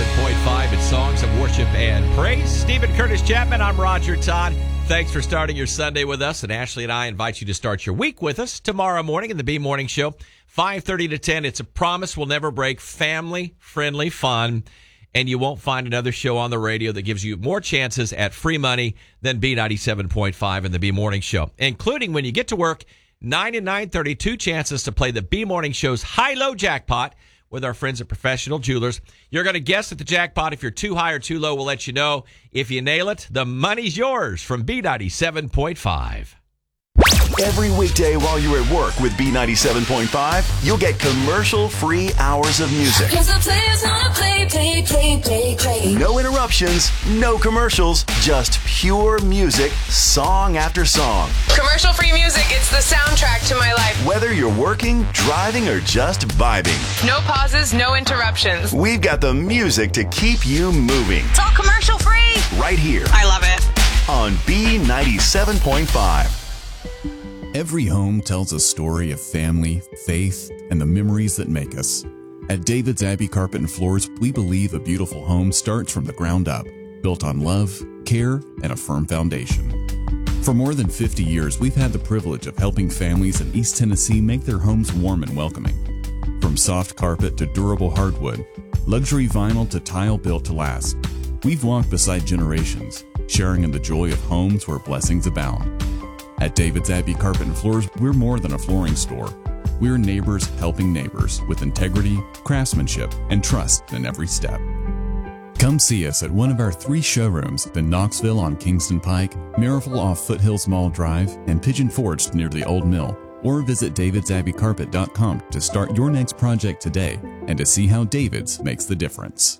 97.5 at Songs of Worship and Praise. Stephen Curtis Chapman, I'm Roger Todd. Thanks for starting your Sunday with us. And Ashley and I invite you to start your week with us tomorrow morning in the B Morning Show, 5:30 to 10. It's a promise we'll never break, family-friendly fun. And you won't find another show on the radio that gives you more chances at free money than B97.5 and the B Morning Show, including when you get to work, 9 and 9:30, 2 chances to play the B Morning Show's high-low jackpot with our friends at Professional Jewelers. You're going to guess at the jackpot. If you're too high or too low, we'll let you know. If you nail it, the money's yours from B97.5. Every weekday while you're at work with B97.5, you'll get commercial-free hours of music. Cause the players wanna play. No interruptions, no commercials, just pure music, song after song. Commercial-free music, it's the soundtrack to my life. Whether you're working, driving, or just vibing. No pauses, no interruptions. We've got the music to keep you moving. It's all commercial-free. Right here. I love it. On B97.5. Every home tells a story of family, faith, and the memories that make us. At David's Abbey Carpet and Floors, we believe a beautiful home starts from the ground up, built on love, care, and a firm foundation. For more than 50 years, we've had the privilege of helping families in East Tennessee make their homes warm and welcoming. From soft carpet to durable hardwood, luxury vinyl to tile built to last, we've walked beside generations, sharing in the joy of homes where blessings abound. At David's Abbey Carpet and Floors, we're more than a flooring store. We're neighbors helping neighbors with integrity, craftsmanship, and trust in every step. Come see us at one of our 3 showrooms in Knoxville on Kingston Pike, Maryville off Foothills Mall Drive, and Pigeon Forge near the Old Mill. Or visit davidsabbeycarpet.com to start your next project today and to see how David's makes the difference.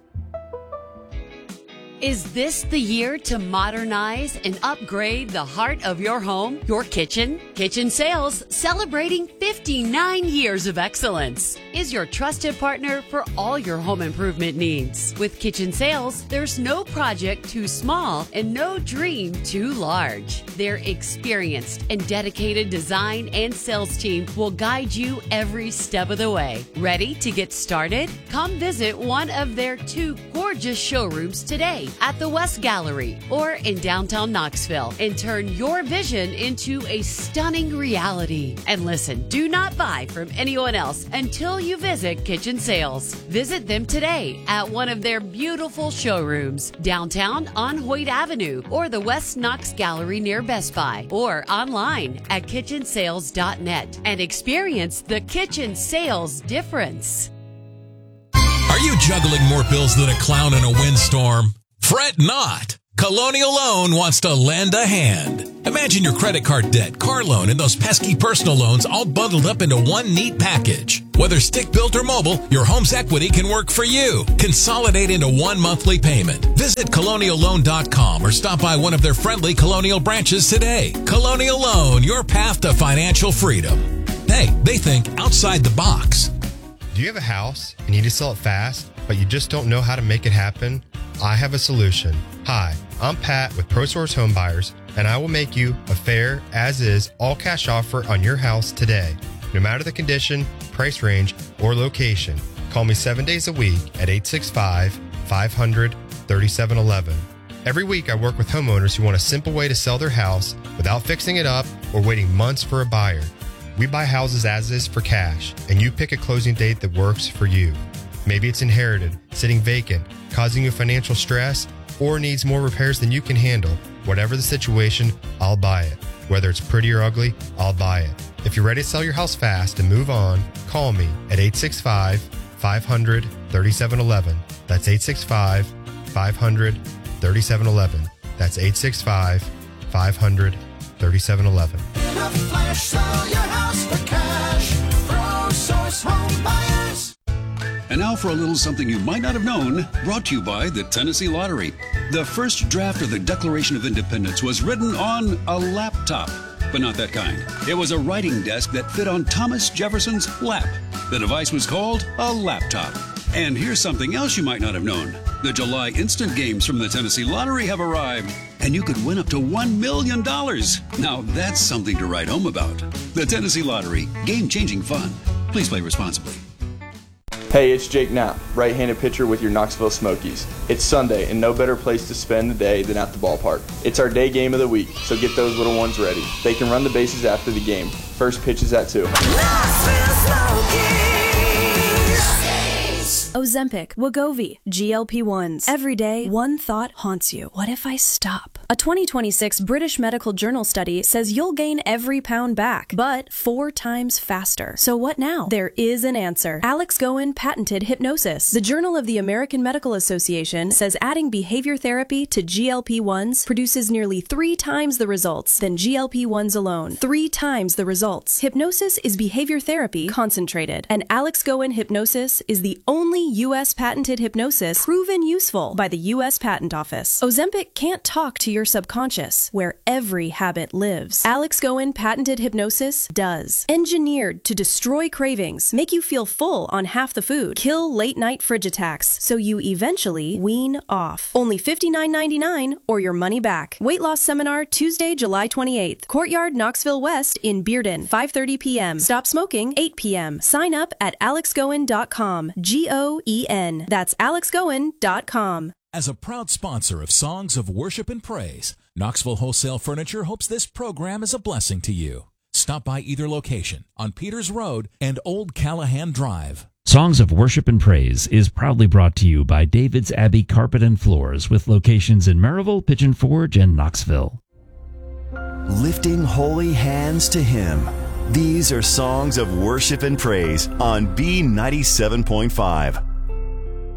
Is this the year to modernize and upgrade the heart of your home, your kitchen? Kitchen Sales, celebrating 59 years of excellence, is your trusted partner for all your home improvement needs. With Kitchen Sales, there's no project too small and no dream too large. Their experienced and dedicated design and sales team will guide you every step of the way. Ready to get started? Come visit one of their 2 gorgeous showrooms today at the West Gallery or in downtown Knoxville and turn your vision into a stunning reality. And listen, do not buy from anyone else until you visit Kitchen Sales. Visit them today at one of their beautiful showrooms downtown on Hoyt Avenue or the West Knox Gallery near Best Buy or online at kitchensales.net and experience the Kitchen Sales difference. Are you juggling more bills than a clown in a windstorm? Fret not. Colonial Loan wants to lend a hand. Imagine your credit card debt, car loan, and those pesky personal loans all bundled up into one neat package. Whether stick-built or mobile, your home's equity can work for you. Consolidate into one monthly payment. Visit colonialloan.com or stop by one of their friendly Colonial branches today. Colonial Loan, your path to financial freedom. Hey, they think outside the box. Do you have a house and you need to sell it fast, but you just don't know how to make it happen? I have a solution. Hi, I'm Pat with ProSource Home Buyers, and I will make you a fair, as-is, all-cash offer on your house today. No matter the condition, price range, or location, call me 7 days a week at 865-500-3711. Every week, I work with homeowners who want a simple way to sell their house without fixing it up or waiting months for a buyer. We buy houses as is for cash, and you pick a closing date that works for you. Maybe it's inherited, sitting vacant, causing you financial stress, or needs more repairs than you can handle. Whatever the situation, I'll buy it. Whether it's pretty or ugly, I'll buy it. If you're ready to sell your house fast and move on, call me at 865-500-3711. That's 865-500-3711. That's 865-500-3711. In a flash, sell your house for cash. ProSource Home Buyers. And now for a little something you might not have known, brought to you by the Tennessee Lottery. The first draft of the Declaration of Independence was written on a laptop, but not that kind. It was a writing desk that fit on Thomas Jefferson's lap. The device was called a laptop. And here's something else you might not have known. The July instant games from the Tennessee Lottery have arrived, and you could win up to $1 million. Now that's something to write home about. The Tennessee Lottery, game-changing fun. Please play responsibly. Hey, it's Jake Knapp, right-handed pitcher with your Knoxville Smokies. It's Sunday, and no better place to spend the day than at the ballpark. It's our day game of the week, so get those little ones ready. They can run the bases after the game. First pitch is at 2. Ozempic, Wegovy, GLP-1s. Every day, one thought haunts you. What if I stop? A 2026 British Medical Journal study says you'll gain every pound back, but 4 times faster. So what now? There is an answer. Alex Goen patented hypnosis. The Journal of the American Medical Association says adding behavior therapy to GLP-1s produces nearly 3 times the results than GLP-1s alone. 3 times the results. Hypnosis is behavior therapy concentrated, and Alex Goen hypnosis is the only U.S. patented hypnosis proven useful by the U.S. Patent Office. Ozempic can't talk to your subconscious, where every habit lives. Alex Goen patented hypnosis does. Engineered to destroy cravings, make you feel full on half the food, kill late-night fridge attacks, so you eventually wean off. Only $59.99 or your money back. Weight loss seminar Tuesday, July 28th. Courtyard, Knoxville West in Bearden, 5:30 p.m. Stop smoking, 8 p.m. Sign up at alexgoen.com. Goen. That's alexgoen.com. As a proud sponsor of Songs of Worship and Praise, Knoxville Wholesale Furniture hopes this program is a blessing to you. Stop by either location on Peters Road and Old Callahan Drive. Songs of Worship and Praise is proudly brought to you by David's Abbey Carpet and Floors with locations in Maryville, Pigeon Forge, and Knoxville. Lifting holy hands to Him. These are Songs of Worship and Praise on B97.5.